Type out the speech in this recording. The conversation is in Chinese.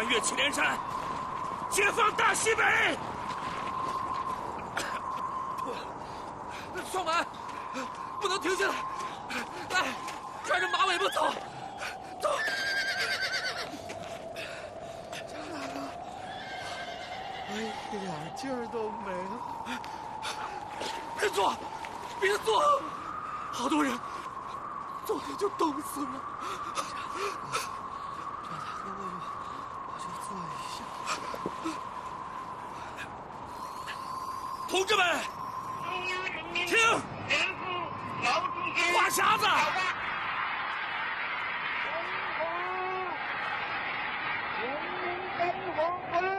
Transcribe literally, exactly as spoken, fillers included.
穿越祁连山，解放大西北！ 双蛮，不能停下来！来，抓着马尾巴走，走！ 张大哥，我一点劲儿都没了。 别坐，别坐，好多人，坐下就冻死了。 张大哥，我就我就坐一下。 同志们，听，话匣子。 人民真红，人民真红。